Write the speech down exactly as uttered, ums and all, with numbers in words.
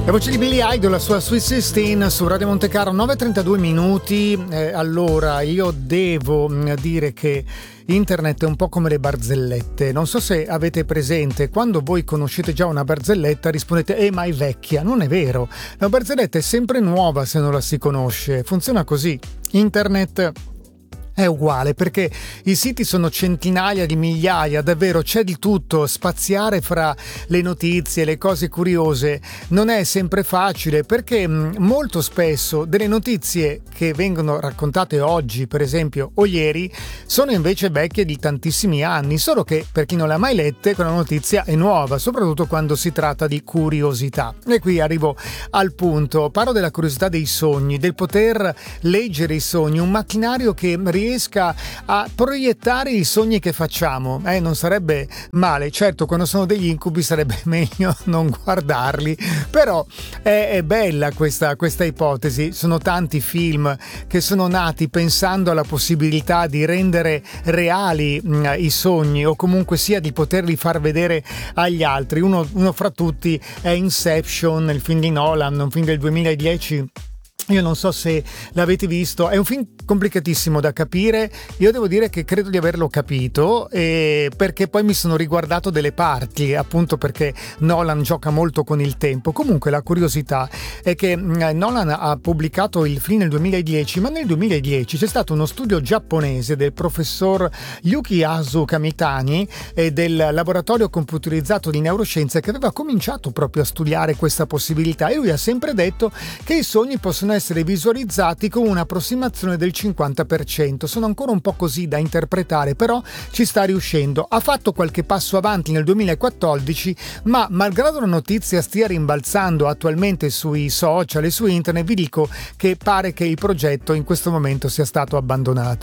La voce di Billy Idol, la sua Sweet sedici su Radio Monte-Carlo, nove e trentadue minuti. Eh, allora, io devo dire che internet è un po' come le barzellette. Non so se avete presente, quando voi conoscete già una barzelletta rispondete eh ma è vecchia. Non è vero, la barzelletta è sempre nuova se non la si conosce. Funziona così. Internet è uguale, perché i siti sono centinaia di migliaia, davvero c'è di tutto. Spaziare fra le notizie, le cose curiose non è sempre facile, perché molto spesso delle notizie che vengono raccontate oggi, per esempio, o ieri, sono invece vecchie di tantissimi anni, solo che per chi non le ha mai lette quella notizia è nuova, soprattutto quando si tratta di curiosità. E qui arrivo al punto, parlo della curiosità dei sogni, del poter leggere i sogni, un macchinario che riesca a proiettare i sogni che facciamo. Eh, non sarebbe male, certo quando sono degli incubi sarebbe meglio non guardarli, però è, è bella questa, questa ipotesi. Sono tanti film che sono nati pensando alla possibilità di rendere reali mh, i sogni, o comunque sia di poterli far vedere agli altri. Uno, uno fra tutti è Inception, il film di Nolan, un film del duemiladieci. Io non so se l'avete visto, è un film complicatissimo da capire. Io devo dire che credo di averlo capito, eh, perché poi mi sono riguardato delle parti, appunto perché Nolan gioca molto con il tempo. Comunque la curiosità è che mh, Nolan ha pubblicato il film nel duemiladieci, ma nel duemiladieci c'è stato uno studio giapponese del professor Yukiyasu Kamitani e del laboratorio computerizzato di neuroscienze, che aveva cominciato proprio a studiare questa possibilità, e lui ha sempre detto che i sogni possono essere visualizzati con un'approssimazione del cinquanta per cento. Sono ancora un po' così da interpretare, però ci sta riuscendo. Ha fatto qualche passo avanti nel duemilaquattordici, ma malgrado la notizia stia rimbalzando attualmente sui social e su internet, vi dico che pare che il progetto in questo momento sia stato abbandonato.